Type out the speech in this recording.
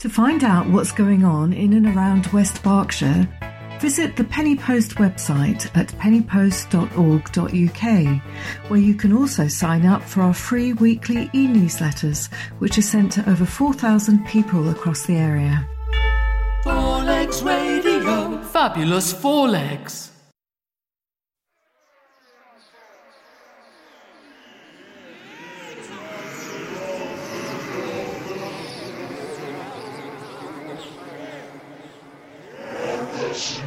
To find out what's going on in and around West Berkshire, visit the Penny Post website at pennypost.org.uk, where you can also sign up for our free weekly e-newsletters, which are sent to over 4,000 people across the area. Four Legs Radio. Fabulous Four Legs. Yes.